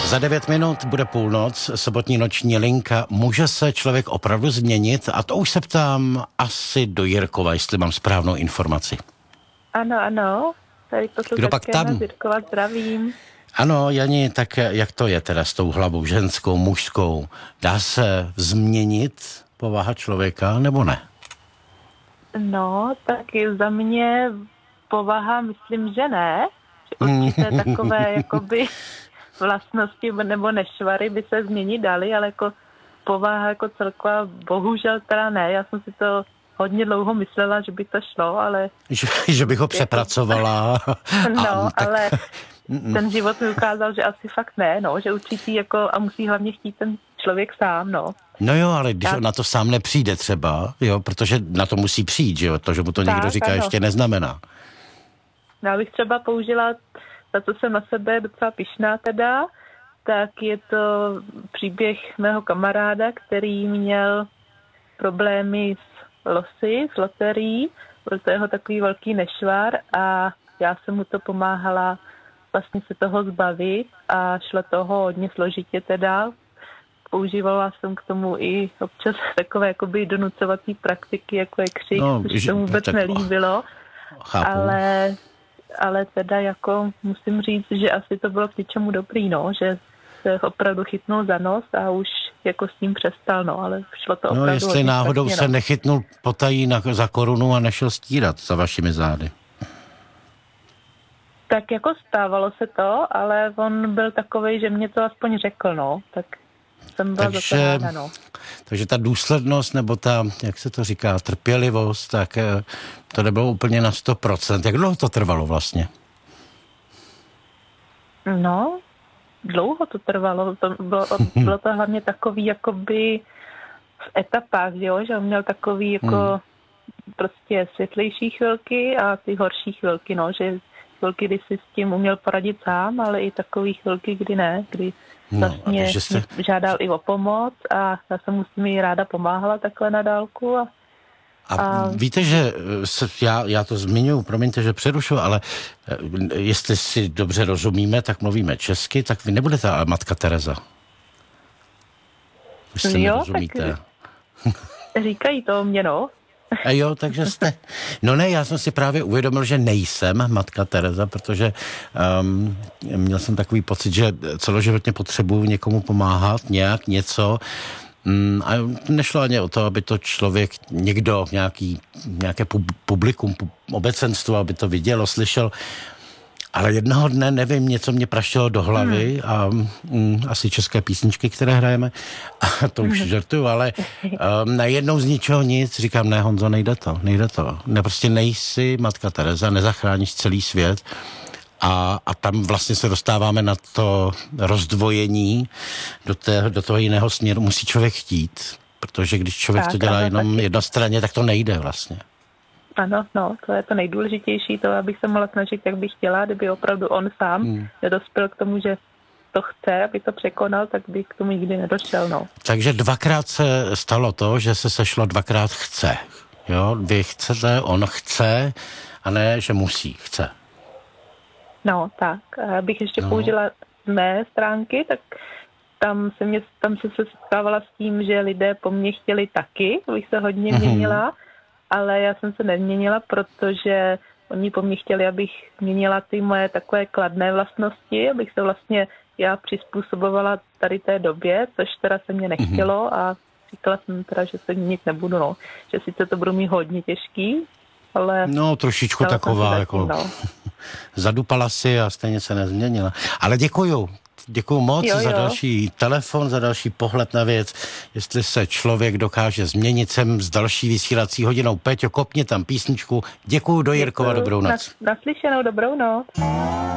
Za 9 minut bude půlnoc, sobotní noční linka. Může se člověk opravdu změnit? A to už se ptám asi do Jirkova, jestli mám správnou informaci. Ano. Tady Kdo pak tam? z Jirkova, zdravím. Ano, Jani, tak jak to je teda s tou hlavou ženskou, mužskou? Dá se změnit povaha člověka, nebo ne? No, tak za mě povaha, myslím, že ne. Určité takové, jakoby, vlastnosti nebo nešvary by se změnit daly, ale jako povaha jako celková, bohužel teda ne. Já jsem si to hodně dlouho myslela, že by to šlo, ale... Že bych ho přepracovala. No, ale ten život mi ukázal, že asi fakt ne, no, že určitý jako a musí hlavně chtít ten člověk sám, no. No jo, ale když on na to sám nepřijde třeba, jo, protože na to musí přijít, že jo, to, že mu to někdo říká, ještě neznamená. Já bych třeba použila, za co jsem na sebe docela pyšná teda, tak je to příběh mého kamaráda, který měl problémy s losy, s loterií, byl to jeho takový velký nešvar a já jsem mu to pomáhala vlastně se toho zbavit a šlo toho hodně složitě teda. Používala jsem k tomu i občas takové jakoby donucovací praktiky, jako je křik, což to vůbec nelíbilo. Chápu. Ale teda jako musím říct, že asi to bylo k něčemu dobrý, no, že se opravdu chytnul za nos a už jako s tím přestal, no, ale šlo to opravdu. No, jestli náhodou špatně, se nechytnul potají za korunu a nešel stírat za vašimi zády. Tak jako stávalo se to, ale on byl takovej, že mě to aspoň řekl, no, tak jsem byla za to ráda, no. Takže ta důslednost, nebo ta, jak se to říká, trpělivost, tak to nebylo úplně na 100%. Jak dlouho to trvalo vlastně? No, dlouho to trvalo. Bylo to hlavně takový, jakoby v etapách, jo? Že on měl takový, jako prostě světlejší chvilky a ty horší chvilky, no, že chvilky, kdy si s tím uměl poradit sám, ale i takový chvilky, kdy ne, kdy vlastně žádal i o pomoc a já jsem mu s nimi ráda pomáhala takhle na dálku. A víte, že já to zmiňuji, promiňte, že přerušu, ale jestli si dobře rozumíme, tak mluvíme česky, tak vy nebudete matka Tereza. Už si nerozumíte. Tak říkají to o mě, no. A jo, takže jste... No ne, já jsem si právě uvědomil, že nejsem matka Tereza, protože měl jsem takový pocit, že celoživotně potřebuju někomu pomáhat, něco. A nešlo ani o to, aby to člověk, někdo, nějaké publikum, obecenstvo, aby to vidělo, slyšel. Ale jednoho dne, nevím, něco mě prašilo do hlavy a asi české písničky, které hrajeme, a to už žartuju, ale najednou z ničeho nic, říkám, ne, Honzo, nejde to. Ne, prostě nejsi matka Tereza, nezachráníš celý svět a tam vlastně se dostáváme na to rozdvojení do toho jiného směru. Musí člověk chtít, protože když člověk to dělá jenom jednostranně, tak to nejde vlastně. Ano, no, to je to nejdůležitější, to, abych se mohla snažit, jak bych chtěla, kdyby opravdu on sám nedospěl k tomu, že to chce, aby to překonal, tak by k tomu nikdy nedošel, no. Takže dvakrát se stalo to, že se sešlo dvakrát chce, jo? Vy chcete, on chce, a ne, že musí, chce. No, tak, abych ještě použila mé stránky, tak tam se setkávala s tím, že lidé po mně chtěli taky, abych se hodně měnila, ale já jsem se neměnila, protože oni po mně chtěli, abych měnila ty moje takové kladné vlastnosti, abych se vlastně já přizpůsobovala tady té době, což teda se mě nechtělo a říkala jsem teda, že se měnit nebudu, no. Že sice to budu mít hodně těžký, ale... No, trošičku taková, jako zadupala si a stejně se nezměnila. Ale děkuju moc za další telefon, za další pohled na věc, jestli se člověk dokáže změnit. Sem s další vysílací hodinou. Péťo, kopni tam písničku. Děkuju, do Jirkova, dobrou noc. Naslyšenou, dobrou noc.